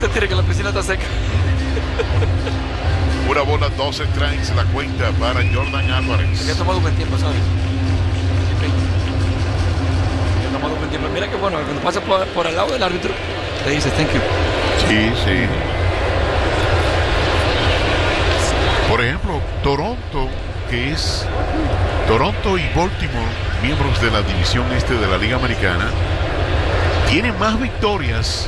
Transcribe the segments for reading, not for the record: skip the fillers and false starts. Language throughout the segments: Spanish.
Tiene que la piscina está seca. Una bola, 2 strikes, la cuenta para Jordan Álvarez. Se ha tomado un buen tiempo, ¿sabes? Se ha tomado un buen tiempo. Mira que bueno, cuando pasa por el lado del árbitro, le dice thank you. Sí, sí. Por ejemplo, Toronto y Baltimore, miembros de la división este de la Liga Americana, tienen más victorias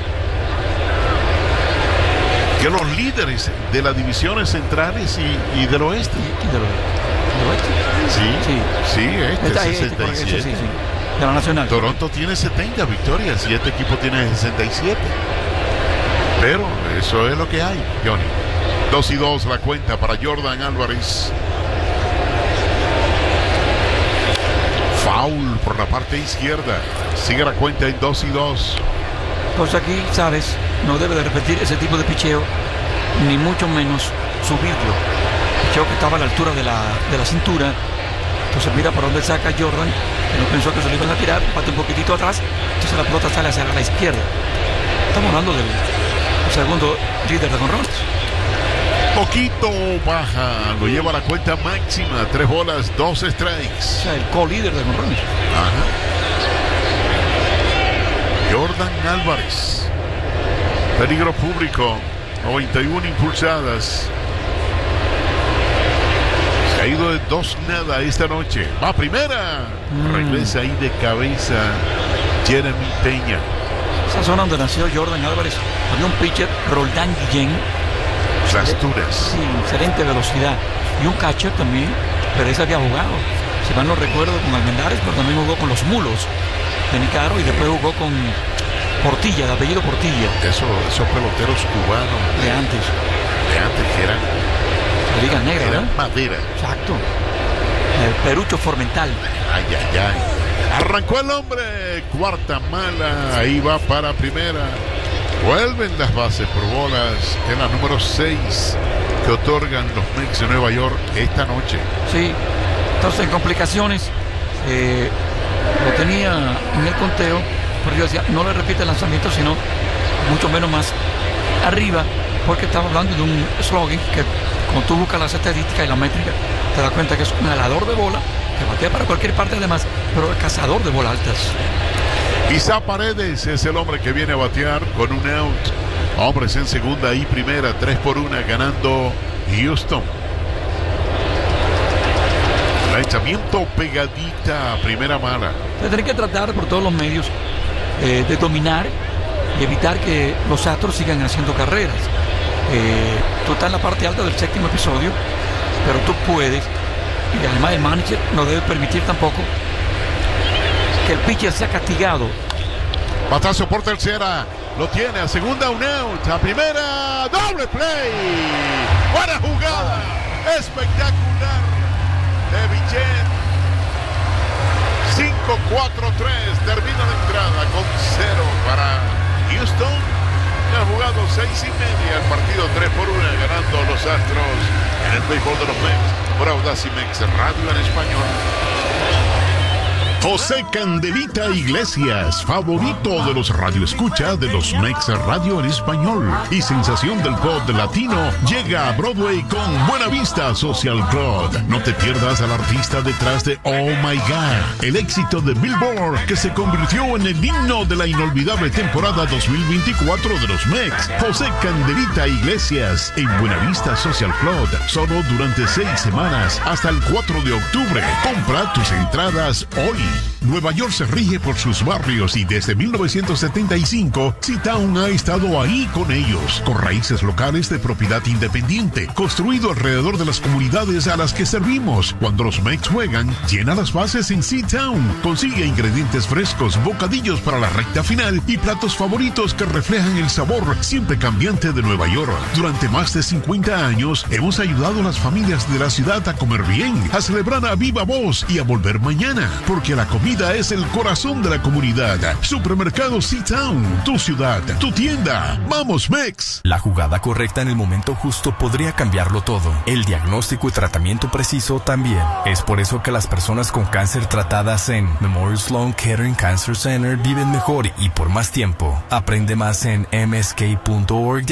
que los líderes de las divisiones centrales y del oeste. Sí, este 67. Sí. De la Nacional. Toronto tiene 70 victorias y este equipo tiene 67. Pero eso es lo que hay, Johnny. 2-2 la cuenta para Jordan Álvarez. Foul por la parte izquierda. Sigue la cuenta en 2-2. Pues aquí, sabes, no debe de repetir ese tipo de picheo, ni mucho menos subirlo. Picheo que estaba a la altura de la cintura. Entonces mira por dónde saca Jordan, que no pensó que se lo iban a tirar, pate un poquitito atrás, entonces la pelota sale hacia la izquierda. Estamos hablando del segundo líder de jonrones. Poquito baja, lo lleva a la cuenta máxima, 3 bolas, 2 strikes. O sea, el co-líder de jonrones. Ajá. Jordan Álvarez. Peligro público, 91 impulsadas. Se ha ido de 2-0 esta noche. Va primera. Regresa ahí de cabeza Jeremy Peña. Esa zona donde nació Jordan Álvarez, había un pitcher, Roldán Guillén. Las duras. Sí, excelente velocidad. Y un catcher también, pero ese había jugado. Si mal no recuerdo, con Almendares, pero también jugó con los Mulos de Nicaro y después jugó con Portilla, de apellido Portilla. Esos peloteros cubanos de antes que eran la Liga Negra, eran ¿verdad? madera. Exacto. El Perucho Formental. Ay. Arrancó el hombre. Cuarta mala. Ahí va para primera. Vuelven las bases por bolas en la número 6 que otorgan los Mets de Nueva York esta noche. Sí. Entonces en complicaciones lo tenía en el conteo, pero yo decía, no le repite el lanzamiento, sino mucho menos más arriba, porque estaba hablando de un slogan que, como tú buscas las estadísticas y la métrica, te das cuenta que es un alador de bola, que batea para cualquier parte además, pero el cazador de bolas altas. Isaac Paredes es el hombre que viene a batear con un out. Hombres en segunda y primera, 3-1 ganando Houston. Lanzamiento pegadita, primera mala. Se tiene que tratar por todos los medios de dominar y evitar que los Astros sigan haciendo carreras. Tú estás en la parte alta del séptimo episodio, pero tú puedes, y además el manager no debe permitir tampoco que el pitcher sea castigado. Batazo por tercera, lo tiene a segunda, un out, a primera, doble play. Buena jugada, espectacular de Bichette. 5-4-3, termina la entrada con 0 para Houston. Han jugado 6 y media, el partido 3-1, ganando los Astros en el béisbol de los Mets por Audacy Mex Radio en español. José Candelita Iglesias, favorito de los radioescucha de los Mex Radio en español y sensación del pop latino, llega a Broadway con Buena Vista Social Club. No te pierdas al artista detrás de Oh My God, el éxito de Billboard que se convirtió en el himno de la inolvidable temporada 2024 de los Mex. José Candelita Iglesias en Buena Vista Social Club, solo durante 6 semanas hasta el 4 de octubre. Compra tus entradas hoy. Nueva York se rige por sus barrios y desde 1975 C-Town ha estado ahí con ellos, con raíces locales de propiedad independiente, construido alrededor de las comunidades a las que servimos. Cuando los Mets juegan, llena las bases en C-Town. Consigue ingredientes frescos, bocadillos para la recta final y platos favoritos que reflejan el sabor siempre cambiante de Nueva York. Durante más de 50 años hemos ayudado a las familias de la ciudad a comer bien, a celebrar a viva voz y a volver mañana, porque la comida Vida es el corazón de la comunidad. Supermercado C-Town, tu ciudad, tu tienda. ¡Vamos, Mex! La jugada correcta en el momento justo podría cambiarlo todo. El diagnóstico y tratamiento preciso también. Es por eso que las personas con cáncer tratadas en Memorial Sloan Kettering Cancer Center viven mejor y por más tiempo. Aprende más en msk.org.